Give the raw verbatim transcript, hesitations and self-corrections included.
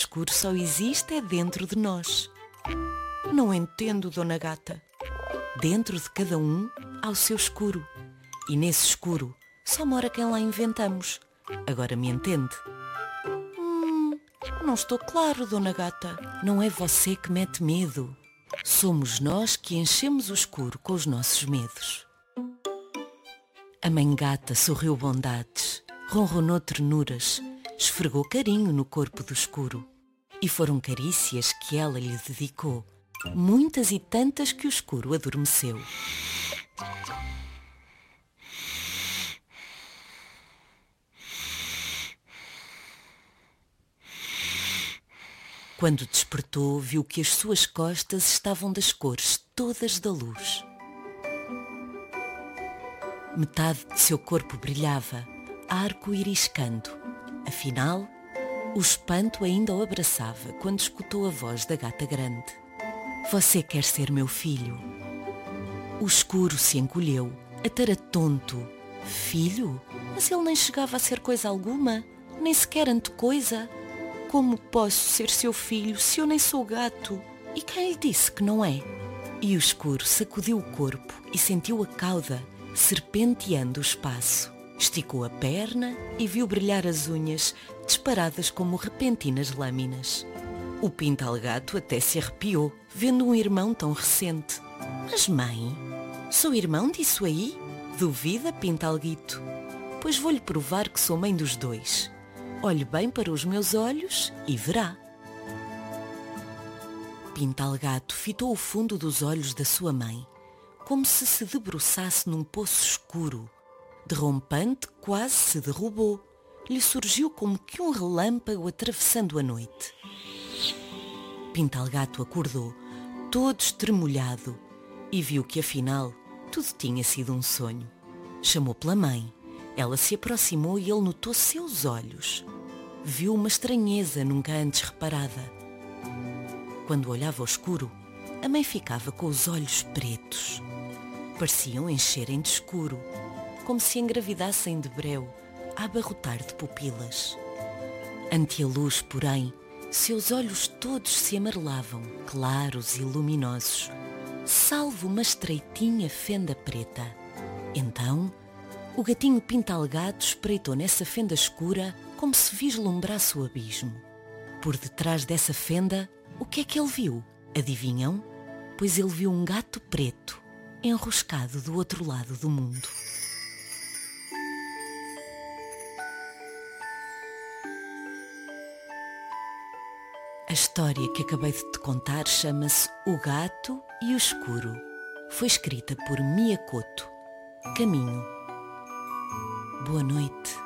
escuro só existe é dentro de nós. Não entendo, Dona Gata. Dentro de cada um há o seu escuro. E nesse escuro só mora quem lá inventamos. Agora me entende? Hum, não estou claro, Dona Gata. Não é você que mete medo. Somos nós que enchemos o escuro com os nossos medos. A mãe gata sorriu bondades, ronronou ternuras, esfregou carinho no corpo do escuro. E foram carícias que ela lhe dedicou, muitas e tantas que o escuro adormeceu. Quando despertou, viu que as suas costas estavam das cores todas da luz. Metade de seu corpo brilhava, arco-iriscando. Afinal, o espanto ainda o abraçava quando escutou a voz da gata grande. Você quer ser meu filho? O escuro se encolheu, ataratonto. Filho? Mas ele nem chegava a ser coisa alguma, nem sequer antecoisa. Como posso ser seu filho se eu nem sou gato? E quem lhe disse que não é? E o escuro sacudiu o corpo e sentiu a cauda serpenteando o espaço. Esticou a perna e viu brilhar as unhas, disparadas como repentinas lâminas. O pintalgato até se arrepiou, vendo um irmão tão recente. Mas mãe, sou irmão disso aí? Duvida, pintalguito? Pois vou-lhe provar que sou mãe dos dois. Olhe bem para os meus olhos e verá. Pintalgato fitou o fundo dos olhos da sua mãe, como se se debruçasse num poço escuro. Derrompante, quase se derrubou. Lhe surgiu como que um relâmpago atravessando a noite. Pintalgato acordou, todo estremolhado, e viu que afinal tudo tinha sido um sonho. Chamou pela mãe. Ela se aproximou e ele notou seus olhos. Viu uma estranheza nunca antes reparada. Quando olhava ao escuro, a mãe ficava com os olhos pretos. Pareciam encherem de escuro, como se engravidassem de breu, a abarrotar de pupilas. Ante a luz, porém, seus olhos todos se amarelavam, claros e luminosos, salvo uma estreitinha fenda preta. Então, o gatinho pintalgato espreitou nessa fenda escura como se vislumbrasse o abismo. Por detrás dessa fenda, o que é que ele viu? Adivinham? Pois ele viu um gato preto, enroscado do outro lado do mundo. A história que acabei de te contar chama-se O Gato e o Escuro. Foi escrita por Mia Couto. Caminho. Boa noite.